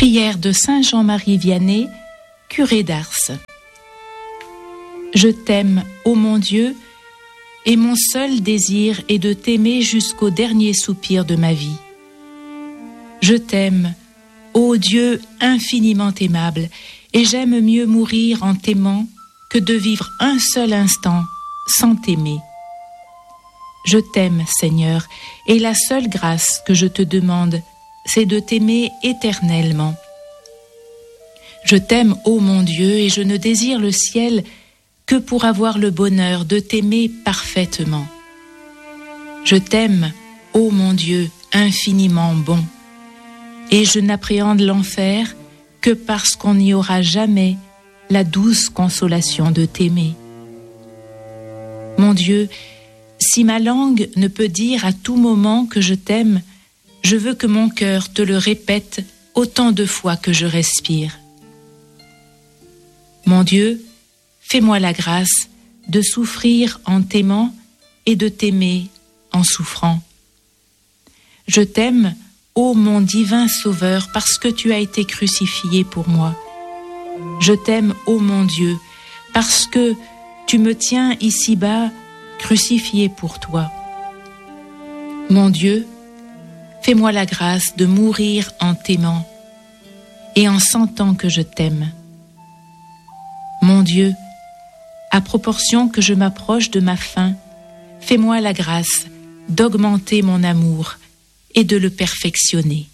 Prière de Saint Jean-Marie Vianney, curé d'Ars. Je t'aime, ô mon Dieu, et mon seul désir est de t'aimer jusqu'au dernier soupir de ma vie. Je t'aime, ô Dieu infiniment aimable, et j'aime mieux mourir en t'aimant que de vivre un seul instant sans t'aimer. Je t'aime, Seigneur, et la seule grâce que je te demande, c'est de t'aimer éternellement. Je t'aime, ô mon Dieu, et je ne désire le ciel que pour avoir le bonheur de t'aimer parfaitement. Je t'aime, ô mon Dieu, infiniment bon, et je n'appréhende l'enfer que parce qu'on n'y aura jamais la douce consolation de t'aimer. Mon Dieu, si ma langue ne peut dire à tout moment que je t'aime, je veux que mon cœur te le répète autant de fois que je respire. Mon Dieu, fais-moi la grâce de souffrir en t'aimant et de t'aimer en souffrant. Je t'aime, ô mon divin Sauveur, parce que tu as été crucifié pour moi. Je t'aime, ô mon Dieu, parce que tu me tiens ici-bas crucifié pour toi. Mon Dieu, fais-moi la grâce de mourir en t'aimant et en sentant que je t'aime. Mon Dieu, à proportion que je m'approche de ma fin, fais-moi la grâce d'augmenter mon amour et de le perfectionner.